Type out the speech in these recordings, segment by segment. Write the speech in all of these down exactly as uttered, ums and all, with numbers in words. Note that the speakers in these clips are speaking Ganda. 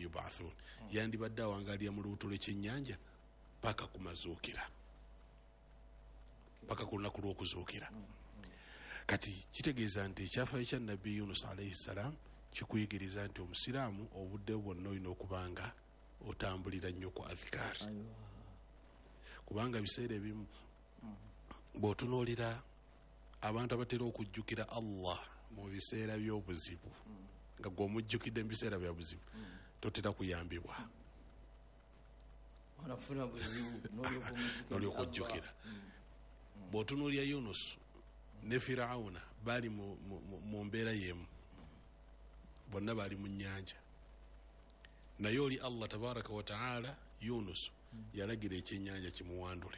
yub'athun yandibadde awangalira mu lubuto lw'ekyennyanja paka kumazuukira paka ku lunaku lw'okuzuukira. Kati kitegeeza nti ekyafaayo kya nabbi Yunus alayhi salaam kikuyigiriza nti omusiraamu obudde bwonna olina okubanga otambulira nnyo ku adhikaari, kubanga biseera ebimu bw'otunuulira abantu abatera okujjukira Allah mu biseera by'obuzibu nga gwe omujjukidde mu biseera bya buzibu totera kuyambibwa n'olyoka ojjukira. Bw'otunuulira Yunus ne Firawuna baali mu mbeera y'emu, bonna baali mu nnyanja, naye oli Allah tabaraka wa taala Yunus yalagira ekyennyanja kimuwandule.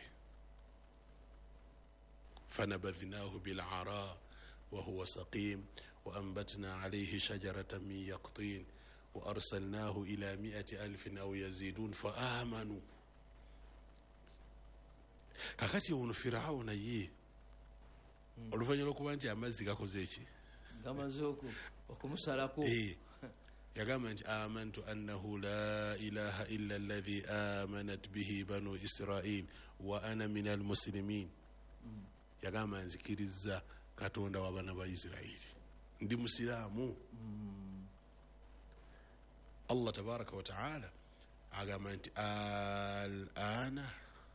fanabadhnahu bil'ara wa huwa saqim wa anbatna alayhi shajaratan min yaqtin wa arsalnahu ila mi'ati alfin aw yazidun fa amanu. Kakati ono Firawuna ye oluvannyuma lw'okuba nti amazzi gakoze eki gamaze okumusalako yagamba nti amantu annahu la ilaha illa alladhi amanat bihi banu Israil wa ana min almuslimin. Yagamba nzikiriza Katonda w'abaana ba Isiraili, ndi musiraamu. Allah tabaraka wa taala agamba nti al-ana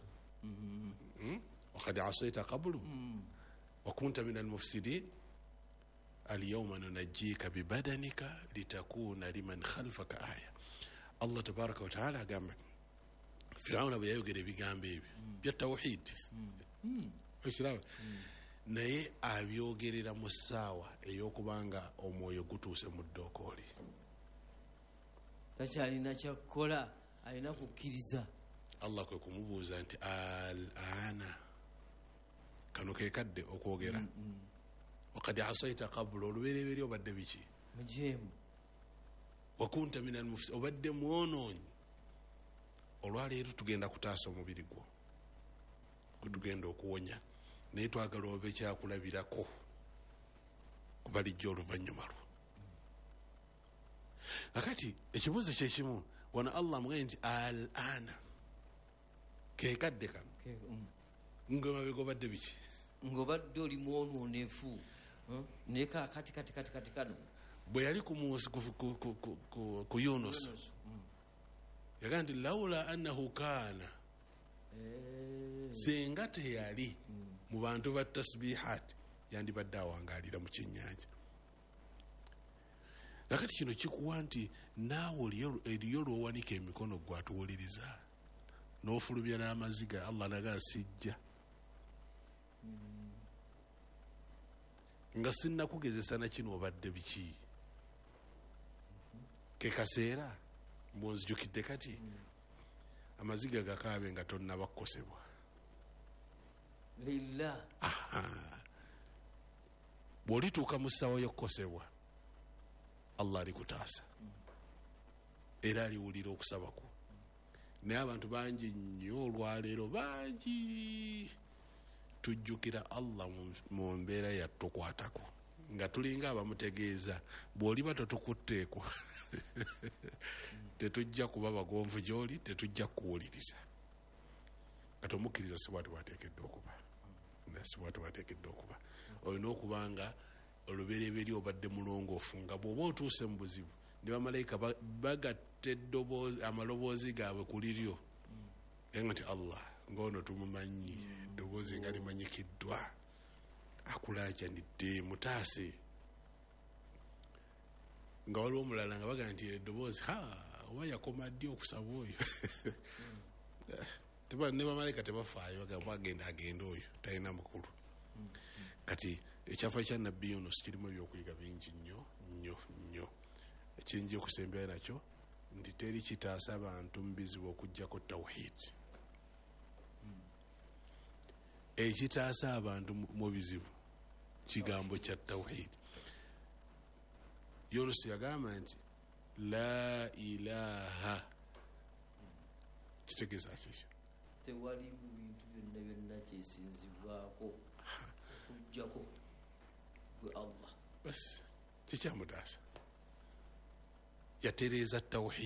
وقد عصيت قبل وكنت من المفسدين اليوم ننجيك ببدنك لتكون لمن خلفك آية. الله تبارك وتعالى قام فرعون بيوغر بيغامبي بي بالتوحيد وشراو naye abyogerera mu ssaawa ey'okubanga omwoyo gutuuse mu ddookoli, takyalina kyakkola, alina kukkiriza. Allah kwe kumubuuza nti al-ana kano ke kadde okwogera wakad asaita qabla olubereberye obadde biki mujemu wakunta min al-mufsid obadde mwonoonyi. Olwaleero tugenda kutaasa omubiri gwo gwe tugenda okuwonya, naye twagala obe kyakulabirako kubalijja oluvannyuma lwo. Akati ekibuuzo kyekimu wano Allah mugambye nti al-ana ke kadde kano ng'omabega obadde biki ng'obadde oli mwonoonefu naye kakati kati kati kati kano bwe yali ku Yunus yagamba nti lawula annahu kaana, senga teyali mu bantu ba tasbihat yandibadde awangalira mu kyennyanja. Nakati kino kikuwa nti naawe eriyo lw'owanika emikono gwe atuwuliriza n'ofulumya n'amaziga Allah nagasijja nga sinnakugezesa na kino obadde biki ke kaseera mbonzijukidde kati amaziga gakaabe nga tonnaba kukosebwa lillah. Bw'olituuka mu ssaawa y'okukosebwa Allah alikutaasa era aliwulira okusaba kwo. Naye abantu bangi nnyo olwaleero bangi tujjukira Allah mu mbeera yatukwatako nga tulinga abamutegeeza bw'oliba totukutteeko tetujja kuba bagonvu gy'oli, tetujja kuwuliriza nga tomukkiriza si bwati bwateekeddwa okuba si bwati bwateekeddwa okuba. Olina okuba nga olubereberye obadde mulongoofu nga bw'oba otuuse mu buzibu ne bamalayika bagatta eddoboozi amaloboozi gaabwe ku liryo nga nti Allah ng'ono tumumanyi eddoboozi nga limanyikiddwa akulaajanidde mutaase, nga waliwo omulala nga bagaa nti eddoboozi ha oba yakoma ddi okusaba oyo ne bamalayika tebafaayo bagamba agenda agenda oyo talina makulu. Kati ekyafa kya nabbi Yunus kirimu ebyokuyiga bingi nnyo nnyo nnyo. Ekiyinza okusembera nakyo nti teri kitaasa abantu mu bizibu okuggyako tawhid. Ekitaasa abantu mu bizibu kigambo kya tawhid. Yunus yagamba nti la ilaha, kitegeeza kikyo tewali mu bintu byonna byonna kyesinzibwako okuggyako gwe Allah. basi kikyamutaasa yatereeza tawhid.